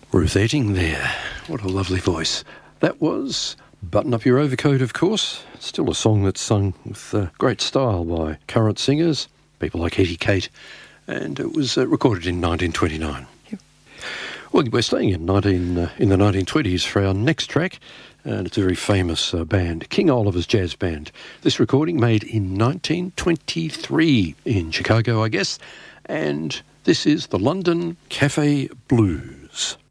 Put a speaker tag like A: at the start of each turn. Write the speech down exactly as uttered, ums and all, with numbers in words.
A: Ruth Etting there. What a lovely voice. That was Button Up Your Overcoat, of course. Still a song that's sung with uh, great style by current singers, people like Hetty Kate, and it was uh, recorded in nineteen twenty-nine. Yep. Well, we're staying in nineteen uh, in the nineteen twenties for our next track, and it's a very famous uh, band, King Oliver's Jazz Band. This recording made in nineteen twenty-three in Chicago, I guess, and this is the London Cafe Blues.